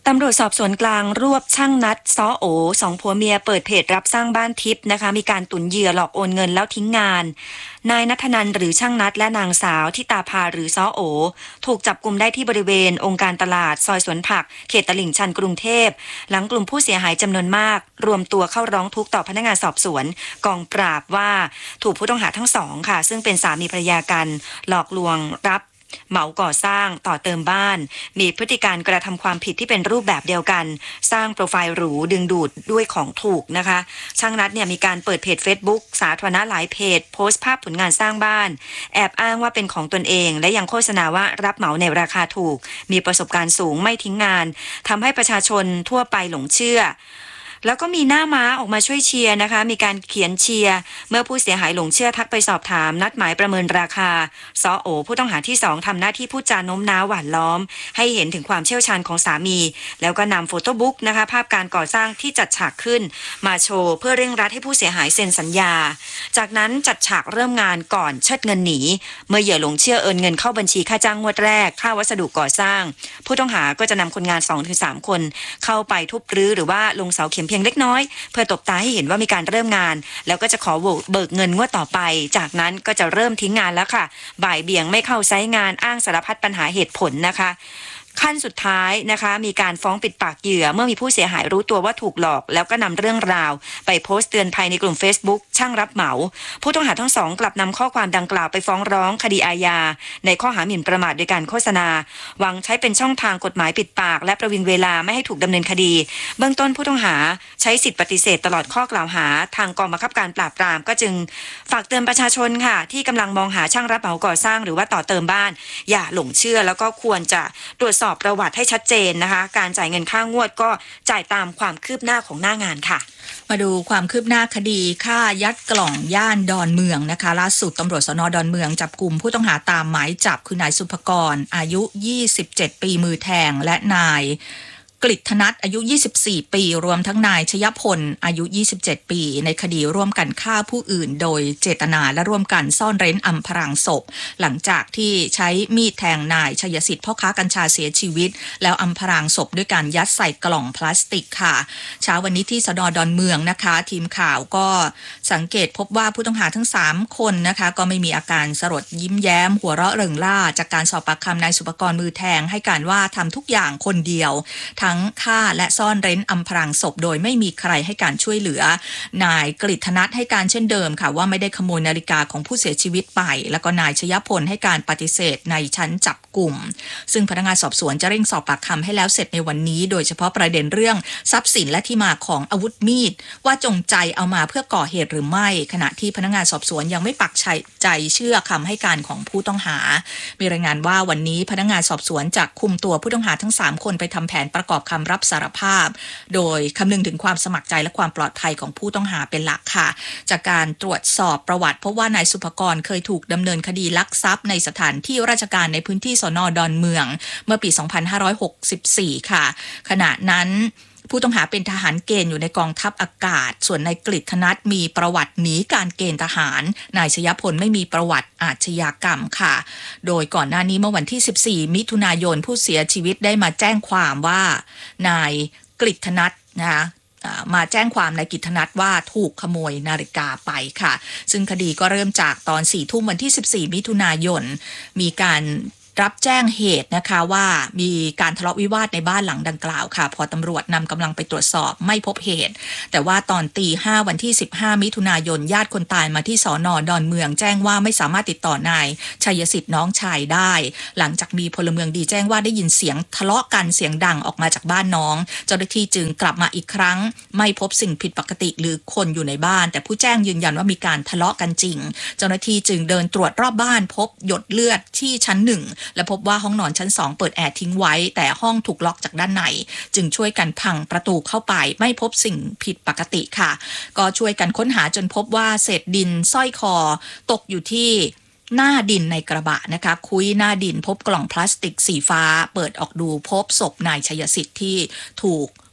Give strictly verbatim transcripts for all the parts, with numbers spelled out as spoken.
ตำรวจสอบสวนกลางรวบช่างนัดซ้อโอสองผัวเมียเปิดเพจรับสร้างบ้านทิพย์นะคะมีการตุนเหยื่อหลอกโอนเงินแล้วทิ้งงานนายณัฐนันท์หรือช่างนัดและนางสาวทิตาภาหรือซ้อโอถูกจับกุมได้ที่บริเวณองค์การตลาดซอยสวนผักเขตตลิ่งชันกรุงเทพหลังกลุ่มผู้เสียหายจำนวนมากรวมตัวเข้าร้องทุกข์ต่อพนักงานสอบสวนกองปราบว่าถูกผู้ต้องหาทั้งสองค่ะซึ่งเป็นสามีภรรยากันหลอกลวงรับเหมาก่อสร้างต่อเติมบ้านมีพฤติการกระทำความผิดที่เป็นรูปแบบเดียวกันสร้างโปรไฟล์หรูดึงดูดด้วยของถูกนะคะช่างนัดเนี่ยมีการเปิดเพจ Facebook สาธารณะหลายเพจโพสต์ภาพผลงานสร้างบ้านแอบอ้างว่าเป็นของตนเองและยังโฆษณาว่ารับเหมาในราคาถูกมีประสบการณ์สูงไม่ทิ้งงานทำให้ประชาชนทั่วไปหลงเชื่อแล้วก็มีหน้าม้าออกมาช่วยเชียร์นะคะมีการเขียนเชียร์เมื่อผู้เสียหายหลงเชื่อทักไปสอบถามนัดหมายประเมินราคาซอโอผู้ต้องหาที่สองทำหน้าที่พูดจาโน้มน้าวหวานล้อมให้เห็นถึงความเชี่ยวชาญของสามีแล้วก็นำโฟโต้บุ๊กนะคะภาพการก่อสร้างที่จัดฉากขึ้นมาโชว์เพื่อเร่งรัดให้ผู้เสียหายเซ็นสัญญาจากนั้นจัดฉากเริ่มงานก่อนเชิดเงินหนีเมื่อเหยื่อหลงเชื่อโอนเงินเข้าบัญชีค่าจ้างงวดแรกค่าวัสดุก่อสร้างผู้ต้องหาก็จะนำคนงาน สองถึงสาม คนเข้าไปทุบรื้อหรือว่าลงเสาเข็มเพียงเล็กน้อยเพื่อตบตาให้เห็นว่ามีการเริ่มงานแล้วก็จะขอเบิกเงินงวดต่อไปจากนั้นก็จะเริ่มทิ้งงานแล้วค่ะบ่ายเบี่ยงไม่เข้าไซต์งานอ้างสารพัดปัญหาเหตุผลนะคะขั้นสุดท้ายนะคะมีการฟ้องปิดปากเหยื่อเมื่อมีผู้เสียหายรู้ตัวว่าถูกหลอกแล้วก็นำเรื่องราวไปโพสต์เตือนภัยในกลุ่ม Facebook ช่างรับเหมาผู้ต้องหาทั้งสองกลับนำข้อความดังกล่าวไปฟ้องร้องคดีอาญาในข้อหาหมิ่นประมาทโดยการโฆษณาหวังใช้เป็นช่องทางกฎหมายปิดปากและประวิงเวลาไม่ให้ถูกดำเนินคดีเบื้องต้นผู้ต้องหาใช้สิทธิปฏิเสธตลอดข้อกล่าวหาทางกองบังคับการปราบปรามก็จึงฝากเตือนประชาชนค่ะที่กำลังมองหาช่างรับเหมาก่อสร้างหรือว่าต่อเติมบ้านอย่าหลงเชื่อแล้วก็ควรจะตรวจสอบประวัติให้ชัดเจนนะคะการจ่ายเงินค่างวดก็จ่ายตามความคืบหน้าของหน้างานค่ะมาดูความคืบหน้าคดีฆ่ายัดกล่องย่านดอนเมืองนะคะล่าสุดตำรวจสน.ดอนเมืองจับกุมผู้ต้องหาตามหมายจับคือนายสุภกรอายุยี่สิบเจ็ดปีมือแทงและนายกฤษณัฐอายุยี่สิบสี่ปีรวมทั้งนายชยพลอายุยี่สิบเจ็ดปีในคดีร่วมกันฆ่าผู้อื่นโดยเจตนาและร่วมกันซ่อนเร้นอำพรางศพหลังจากที่ใช้มีดแทงนายชัยสิทธิ์พ่อค้ากัญชาเสียชีวิตแล้วอำพรางศพด้วยการยัดใส่กล่องพลาสติกค่ะเช้าวันนี้ที่สน.ดอนเมืองนะคะทีมข่าวก็สังเกตพบว่าผู้ต้องหาทั้งสามคนนะคะก็ไม่มีอาการสลดยิ้มแย้มหัวเราะเริงร่าจากการสอบปากคำนายสุภกรมือแทงให้การว่าทำทุกอย่างคนเดียวทั้งฆ่าและซ่อนเร้นอำพรางศพโดยไม่มีใครให้การช่วยเหลือนายกฤษณัฐให้การเช่นเดิมค่ะว่าไม่ได้ขโมยนาฬิกาของผู้เสียชีวิตไปแล้วก็นายชยพลให้การปฏิเสธในชั้นจับกุมซึ่งพนักงานสอบสวนจะเร่งสอบปากคำให้แล้วเสร็จในวันนี้โดยเฉพาะประเด็นเรื่องทรัพย์สินและที่มาของอาวุธมีดว่าจงใจเอามาเพื่อก่อเหตุหรือไม่ขณะที่พนักงานสอบสวนยังไม่ปักใจเชื่อคำให้การของผู้ต้องหามีรายงานว่าวันนี้พนักงานสอบสวนจะคุมตัวผู้ต้องหาทั้งสามคนไปทำแผนประกอบคำรับสารภาพโดยคำนึงถึงความสมัครใจและความปลอดภัยของผู้ต้องหาเป็นหลักค่ะจากการตรวจสอบประวัติพบว่านายสุภกรเคยถูกดำเนินคดีลักทรัพย์ในสถานที่ราชการในพื้นที่สน.ดอนเมืองเมื่อปี สองพันห้าร้อยหกสิบสี่ ค่ะขณะนั้นผู้ต้องหาเป็นทหารเกณฑ์อยู่ในกองทัพอากาศส่วนนายกฤษณัฐมีประวัติหนีการเกณฑ์ทหารนายชยพลไม่มีประวัติอาชญากรรมค่ะโดยก่อนหน้านี้เมื่อวันที่สิบสี่มิถุนายนผู้เสียชีวิตได้มาแจ้งความว่านายกฤษณัฐนะคะมาแจ้งความนายกฤษณัฐว่าถูกขโมยนาฬิกาไปค่ะซึ่งคดีก็เริ่มจากตอนสี่ทุ่มวันที่สิบสี่มิถุนายนมีการรับแจ้งเหตุนะคะว่ามีการทะเลาะวิวาทในบ้านหลังดังกล่าวค่ะพอตำรวจนำกำลังไปตรวจสอบไม่พบเหตุแต่ว่าตอนตีห้าวันที่สิบห้ามิถุนายนญาติคนตายมาที่สน.ดอนเมืองแจ้งว่าไม่สามารถติดต่อนายชัยสิทธิ์น้องชายได้หลังจากมีพลเมืองดีแจ้งว่าได้ยินเสียงทะเลาะกันเสียงดังออกมาจากบ้านน้องเจ้าหน้าที่จึงกลับมาอีกครั้งไม่พบสิ่งผิดปกติหรือคนอยู่ในบ้านแต่ผู้แจ้งยืนยันว่ามีการทะเลาะกันจริงเจ้าหน้าที่จึงเดินตรวจรอบบ้านพบหยดเลือดที่ชั้นหนึ่งและพบว่าห้องนอนชั้นสองเปิดแอร์ทิ้งไว้แต่ห้องถูกล็อกจากด้านในจึงช่วยกันพังประตูเข้าไปไม่พบสิ่งผิดปกติค่ะก็ช่วยกันค้นหาจนพบว่าเศษดินสร้อยคอตกอยู่ที่หน้าดินในกระบะนะคะคุยหน้าดินพบกล่องพลาสติกสีฟ้าเปิดออกดูพบศพนายชัยสิทธิ์ที่ถูก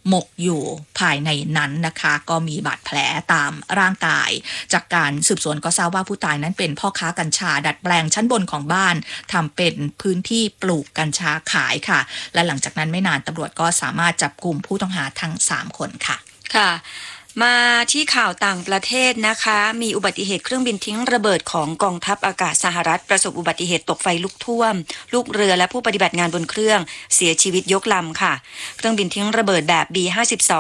หมกอยู่ภายในนั้นนะคะก็มีบาดแผลตามร่างกายจากการสืบสวนก็ทราบว่าผู้ตายนั้นเป็นพ่อค้ากัญชาดัดแปลงชั้นบนของบ้านทำเป็นพื้นที่ปลูกกัญชาขายค่ะและหลังจากนั้นไม่นานตำรวจก็สามารถจับกลุ่มผู้ต้องหาทั้งสามคนค่ะค่ะมาที่ข่าวต่างประเทศนะคะมีอุบัติเหตุเครื่องบินทิ้งระเบิดของกองทัพอากาศสหรัฐประสบอุบัติเหตุตกไฟลุกท่วมลูกเรือและผู้ปฏิบัติงานบนเครื่องเสียชีวิตยกลำค่ะเครื่องบินทิ้งระเบิดแบบ บี ห้าสิบสอง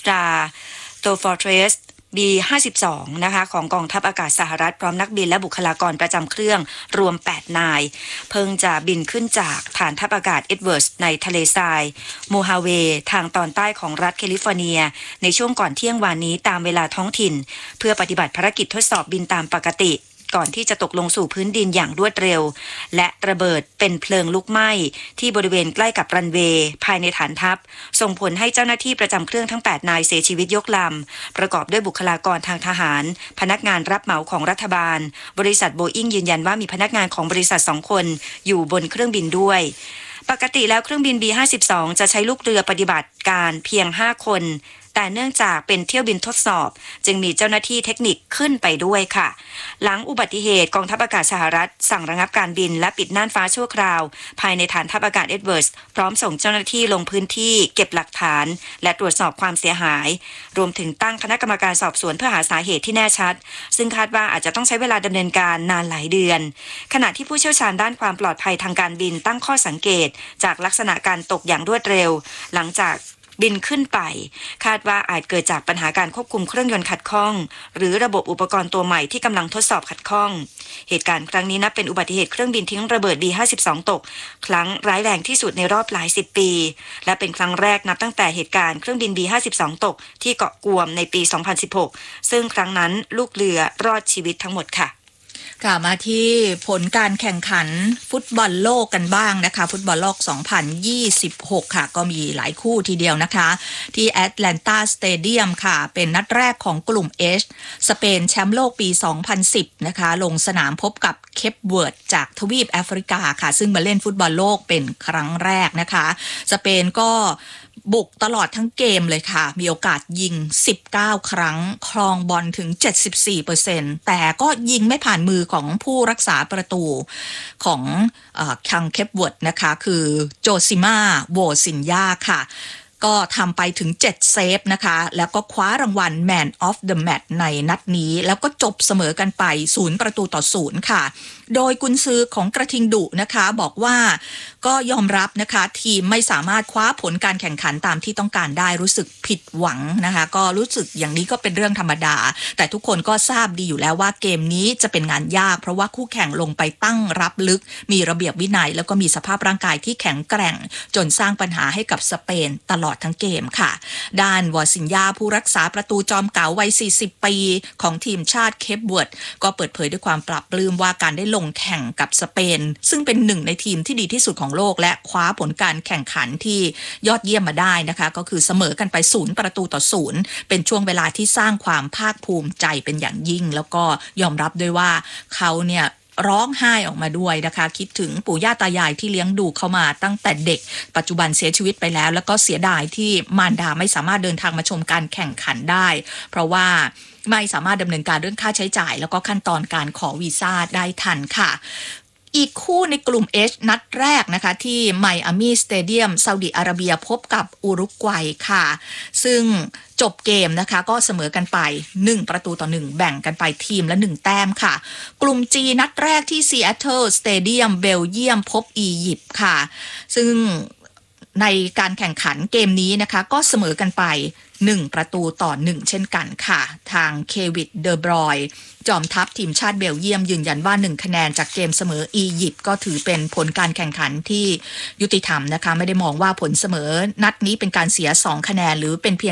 Stratofortress บี ห้าสิบสอง นะคะของกองทัพอากาศสหรัฐพร้อมนักบินและบุคลากรประจำเครื่องรวมแปดนายเพิ่งจะบินขึ้นจากฐานทัพอากาศเอ็ดเวิร์ดในทะเลทรายโมฮาเวทางตอนใต้ของรัฐแคลิฟอร์เนียในช่วงก่อนเที่ยงวานนี้ตามเวลาท้องถิ่นเพื่อปฏิบัติภารกิจทดสอบบินตามปกติก่อนที่จะตกลงสู่พื้นดินอย่างรวดเร็วและระเบิดเป็นเพลิงลุกไหม้ที่บริเวณใกล้กับรันเวย์ภายในฐานทัพส่งผลให้เจ้าหน้าที่ประจำเครื่องทั้งแปดนายเสียชีวิตยกลำประกอบด้วยบุคลากรทางทหารพนักงานรับเหมาของรัฐบาลบริษัทโบอิ้งยืนยันว่ามีพนักงานของบริษัทสองคนอยู่บนเครื่องบินด้วยปกติแล้วเครื่องบิน บี ห้าสิบสอง จะใช้ลูกเรือปฏิบัติการเพียงห้าคนแต่เนื่องจากเป็นเที่ยวบินทดสอบจึงมีเจ้าหน้าที่เทคนิคขึ้นไปด้วยค่ะหลังอุบัติเหตุกองทัพอากาศสหรัฐสั่งระงับการบินและปิดน่านฟ้าชั่วคราวภายในฐานทัพอากาศเอ็ดเวิร์ดพร้อมส่งเจ้าหน้าที่ลงพื้นที่เก็บหลักฐานและตรวจสอบความเสียหายรวมถึงตั้งคณะกรรมการสอบสวนเพื่อหาสาเหตุที่แน่ชัดซึ่งคาดว่าอาจจะต้องใช้เวลาดำเนินการนานหลายเดือนขณะที่ผู้เชี่ยวชาญด้านความปลอดภัยทางการบินตั้งข้อสังเกตจากลักษณะการตกอย่างรวดเร็วหลังจากบินขึ้นไปคาดว่าอาจเกิดจากปัญหาการควบคุมเครื่องยนต์ขัดข้องหรือระบบอุปกรณ์ตัวใหม่ที่กำลังทดสอบขัดข้องเหตุการณ์ครั้งนี้นับเป็นอุบัติเหตุเครื่องบินทิ้งระเบิด บี ห้าสิบสอง ตกครั้งร้ายแรงที่สุดในรอบหลายสิบปีและเป็นครั้งแรกนับตั้งแต่เหตุการณ์เครื่องบิน บี ห้าสิบสอง ตกที่เกาะกวมในปี สองพันสิบหก ซึ่งครั้งนั้นลูกเรือรอดชีวิตทั้งหมดค่ะค่ะมาที่ผลการแข่งขันฟุตบอลโลกกันบ้างนะคะฟุตบอลโลกสองพันยี่สิบหกค่ะก็มีหลายคู่ทีเดียวนะคะที่แอตแลนตาสเตเดียมค่ะเป็นนัดแรกของกลุ่ม H สเปนแชมป์โลกปีสองพันสิบนะคะลงสนามพบกับเคปเวิร์ดจากทวีปแอฟริกาค่ะซึ่งมาเล่นฟุตบอลโลกเป็นครั้งแรกนะคะสเปนก็บุกตลอดทั้งเกมเลยค่ะมีโอกาสยิงสิบเก้าครั้งครองบอลถึง เจ็ดสิบสี่เปอร์เซ็นต์ แต่ก็ยิงไม่ผ่านมือของผู้รักษาประตูของเอ่อคังเคปเวิร์ดนะคะคือโจซิมาโวซินยาค่ะก็ทำไปถึงเจ็ดเซฟนะคะแล้วก็คว้ารางวัล Man of the Match ในนัดนี้แล้วก็จบเสมอกันไปศูนย์ประตูต่อศูนย์ค่ะโดยกุนซือของกระทิงดุนะคะบอกว่าก็ยอมรับนะคะทีมไม่สามารถคว้าผลการแข่งขันตามที่ต้องการได้รู้สึกผิดหวังนะคะก็รู้สึกอย่างนี้ก็เป็นเรื่องธรรมดาแต่ทุกคนก็ทราบดีอยู่แล้วว่าเกมนี้จะเป็นงานยากเพราะว่าคู่แข่งลงไปตั้งรับลึกมีระเบียบวินัยแล้วก็มีสภาพร่างกายที่แข็งแกร่งจนสร้างปัญหาให้กับสเปนตลอดทั้งเกมค่ะด้านวอซินยาผู้รักษาประตูจอมเก๋าวัยสี่สิบปีของทีมชาติเคปเวิร์ดก็เปิดเผยด้วยความปลาบปลื้มว่าการได้ลงแข่งกับสเปนซึ่งเป็นหนึ่งในทีมที่ดีที่สุดของโลกและคว้าผลการแข่งขันที่ยอดเยี่ยมมาได้นะคะก็คือเสมอกันไปศูนย์ประตูต่อศูนย์เป็นช่วงเวลาที่สร้างความภาคภูมิใจเป็นอย่างยิ่งแล้วก็ยอมรับด้วยว่าเขาเนี่ยร้องไห้ออกมาด้วยนะคะคิดถึงปู่ย่าตายายที่เลี้ยงดูเขามาตั้งแต่เด็กปัจจุบันเสียชีวิตไปแล้วแล้วก็เสียดายที่มารดาไม่สามารถเดินทางมาชมการแข่งขันได้เพราะว่าไม่สามารถดำเนินการเรื่องค่าใช้จ่ายแล้วก็ขั้นตอนการขอวีซ่าได้ทันค่ะอีกคู่ในกลุ่ม H นัดแรกนะคะที่ไมอามี่สเตเดียมซาอุดิอาระเบียพบกับอุรุกวัยค่ะซึ่งจบเกมนะคะก็เสมอกันไปหนึ่งประตูต่อหนึ่งแบ่งกันไปทีมละหนึ่งแต้มค่ะกลุ่ม G นัดแรกที่ซีแอตเทิลสเตเดียมเบลเยียมพบอียิปต์ค่ะซึ่งในการแข่งขันเกมนี้นะคะก็เสมอกันไปหนึ่งประตูต่อหนึ่งเช่นกันค่ะทางเควิดเดอบรอยจอมทัพทีมชาติเบลเยียมยืนยันว่าหนึ่งคะแนนจากเกมเสมออียิปต์ก็ถือเป็นผลการแข่งขันที่ยุติธรรมนะคะไม่ได้มองว่าผลเสมอนัดนี้เป็นการเสียสองคะแนนหรือเป็นเพียง